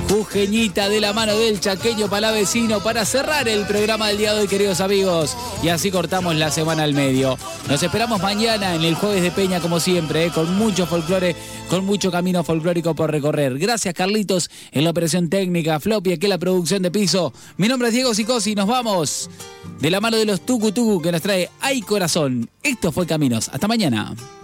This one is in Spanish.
Jujeñita de la mano del Chaqueño Palavecino para cerrar el programa del día de hoy, queridos amigos. Y así cortamos la semana al medio. Nos esperamos mañana en el Jueves de Peña, como siempre, con mucho folclore, con mucho camino folclórico por recorrer. Gracias, Carlitos, en la operación técnica, Floppy, aquí en la producción de piso. Mi nombre es Diego Sicosi, nos vamos de la mano de los Tucu Tucu que nos trae Ay Corazón. Esto fue Caminos. Hasta mañana.